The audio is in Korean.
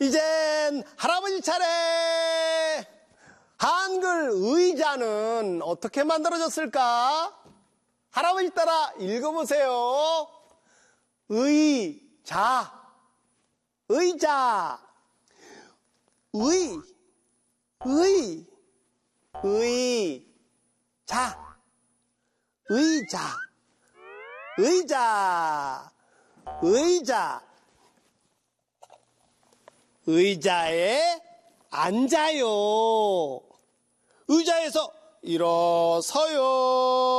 이젠 할아버지 차례. 한글 의자는 어떻게 만들어졌을까? 할아버지 따라 읽어보세요. 의자, 의자, 의자, 의자, 의자, 의자. 의자에 앉아요. 의자에서 일어서요.